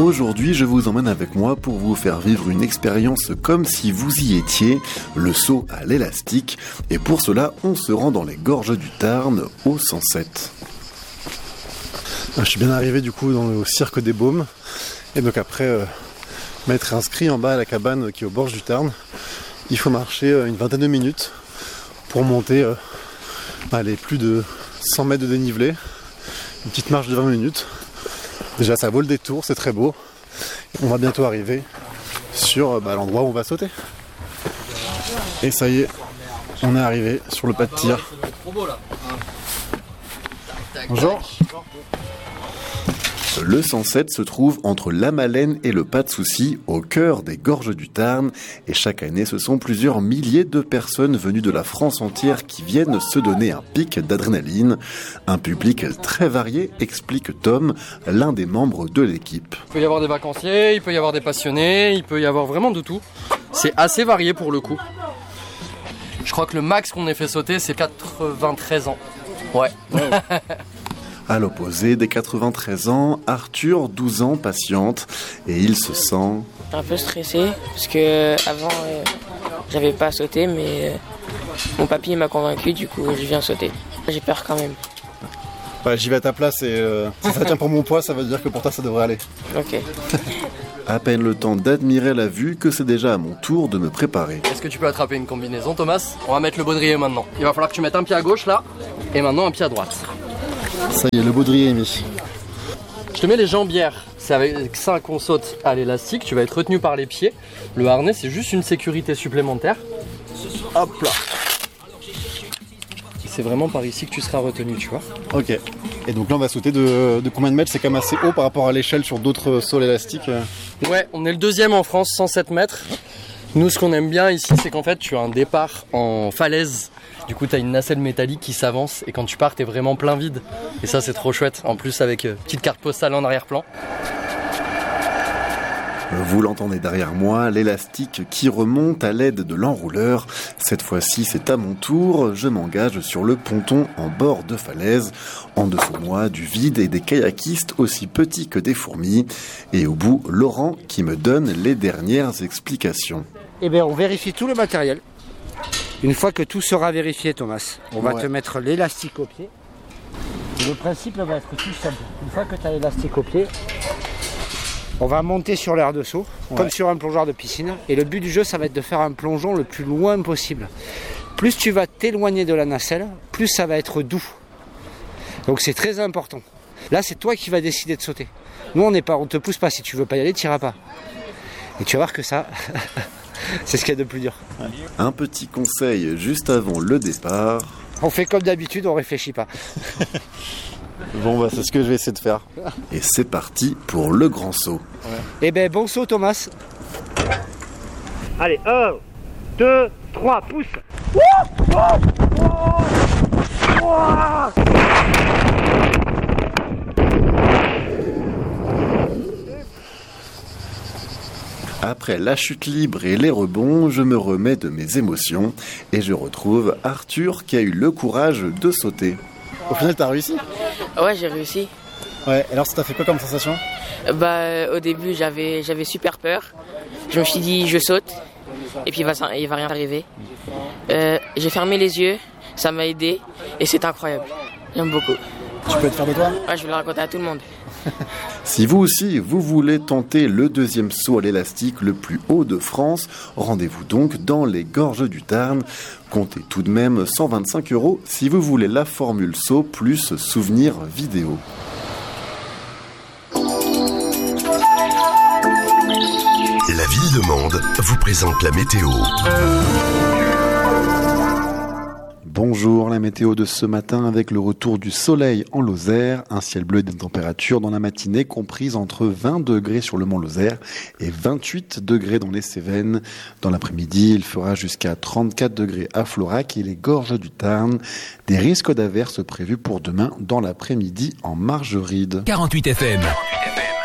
Aujourd'hui, je vous emmène avec moi pour vous faire vivre une expérience comme si vous y étiez, le saut à l'élastique. Et pour cela, on se rend dans les gorges du Tarn, au 107. Je suis bien arrivé du coup au cirque des Baumes. Et donc après m'être inscrit en bas à la cabane qui est au bord du Tarn, il faut marcher une vingtaine de minutes pour monter les plus de 100 mètres de dénivelé. Une petite marche de 20 minutes. Déjà ça vaut le détour, c'est très beau. On va bientôt arriver sur l'endroit où on va sauter. Et ça y est, on est arrivé sur le pas de tir. Bonjour. Le 107 se trouve entre la Malène et le Pas de Souci, au cœur des gorges du Tarn. Et chaque année, ce sont plusieurs milliers de personnes venues de la France entière qui viennent se donner un pic d'adrénaline. Un public très varié, explique Tom, l'un des membres de l'équipe. Il peut y avoir des vacanciers, il peut y avoir des passionnés, il peut y avoir vraiment de tout. C'est assez varié pour le coup. Je crois que le max qu'on ait fait sauter, c'est 93 ans. Ouais. À l'opposé des 93 ans, Arthur, 12 ans, patiente, et il se sent... Un peu stressé, parce que avant j'avais pas sauté, mais mon papy m'a convaincu, du coup je viens sauter. J'ai peur quand même. J'y vais à ta place et si ça tient pour mon poids, ça veut dire que pour toi ça devrait aller. Ok. À peine le temps d'admirer la vue que c'est déjà à mon tour de me préparer. Est-ce que tu peux attraper une combinaison, Thomas? On va mettre le baudrier maintenant. Il va falloir que tu mettes un pied à gauche là, et maintenant un pied à droite. Ça y est, le baudrier est mis. Je te mets les jambières. C'est avec ça qu'on saute à l'élastique. Tu vas être retenu par les pieds. Le harnais, c'est juste une sécurité supplémentaire. Hop là. C'est vraiment par ici que tu seras retenu, tu vois. Ok. Et donc là, on va sauter de combien de mètres? C'est quand même assez haut par rapport à l'échelle sur d'autres sauts élastiques. Ouais, on est le deuxième en France, 107 mètres. Nous, ce qu'on aime bien ici, c'est qu'en fait, tu as un départ en falaise. Du coup, tu as une nacelle métallique qui s'avance et quand tu pars, tu es vraiment plein vide. Et ça, c'est trop chouette. En plus, avec petite carte postale en arrière-plan. Vous l'entendez derrière moi, l'élastique qui remonte à l'aide de l'enrouleur. Cette fois-ci, c'est à mon tour. Je m'engage sur le ponton en bord de falaise. En dessous de moi, du vide et des kayakistes aussi petits que des fourmis. Et au bout, Laurent qui me donne les dernières explications. Eh bien, on vérifie tout le matériel. Une fois que tout sera vérifié, Thomas, on va te mettre l'élastique au pied. Et le principe va être tout simple. Une fois que tu as l'élastique au pied, on va monter sur l'aire de saut, comme sur un plongeoir de piscine. Et le but du jeu, ça va être de faire un plongeon le plus loin possible. Plus tu vas t'éloigner de la nacelle, plus ça va être doux. Donc c'est très important. Là, c'est toi qui vas décider de sauter. Nous, on te pousse pas. Si tu veux pas y aller, tu n'iras pas. Et tu vas voir que ça... c'est ce qu'il y a de plus dur. Un petit conseil juste avant le départ. On fait comme d'habitude, on réfléchit pas. Bon, c'est ce que je vais essayer de faire. Et c'est parti pour le grand saut. Eh ben, bon saut, Thomas. Allez, 1, 2, 3, pousse. Après la chute libre et les rebonds, je me remets de mes émotions et je retrouve Arthur qui a eu le courage de sauter. Au final, t'as réussi? Ouais, j'ai réussi. Ouais, alors ça t'a fait quoi comme sensation? Au début, j'avais super peur. Je me suis dit, je saute et puis il va rien arriver. J'ai fermé les yeux, ça m'a aidé et c'est incroyable. J'aime beaucoup. Tu peux être fier de toi? Ouais, je vais le raconter à tout le monde. Si vous aussi, vous voulez tenter le deuxième saut à l'élastique le plus haut de France, rendez-vous donc dans les gorges du Tarn. Comptez tout de même 125 € si vous voulez la formule saut plus souvenir vidéo. La ville de Mende vous présente la météo. Bonjour, la météo de ce matin avec le retour du soleil en Lozère, un ciel bleu et des températures dans la matinée comprises entre 20 degrés sur le mont Lozère et 28 degrés dans les Cévennes. Dans l'après-midi, il fera jusqu'à 34 degrés à Florac et les gorges du Tarn. Des risques d'averses prévus pour demain dans l'après-midi en Margeride. 48 FM.